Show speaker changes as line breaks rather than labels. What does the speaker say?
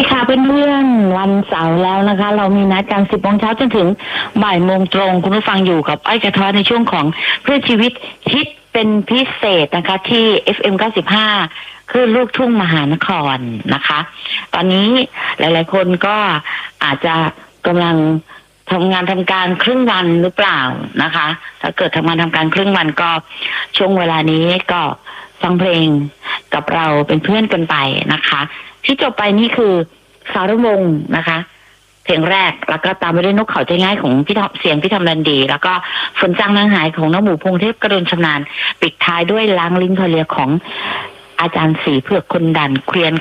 ค่ะเพื่อนๆวันเสาร์แล้วนะคะ เรามีนัดกัน10 โมงเช้าจนถึงบ่ายโมงตรงคุณผู้ฟังอยู่กับอ้อยกระท้อในช่วงของเพื่อชีวิตฮิตเป็นพิเศษนะคะที่ FM 95คือลูกทุ่งมหานครนะคะ ตอนนี้หลายๆคนก็อาจจะกำลังทำงานทำการครึ่งวันหรือเปล่านะคะ ถ้าเกิดทำงานทำการครึ่งวันก็ช่วงเวลานี้ก็ฟังเพลงกับเราเป็นเพื่อนกันไปนะคะที่จบไปนี่คือสารวงศ์นะคะเพลงแรกแล้วก็ตามไปด้วยนกเขาใจง่ายของพี่ทอมเสียงพี่ทอมรันดีแล้วก็ฝนจางนางหายของน้องหมูพงเทพกระโดนชำนาญปิดท้ายด้วยล้างลิ้นคอเลียของอาจารย์สีเผือกคนดันเกวียน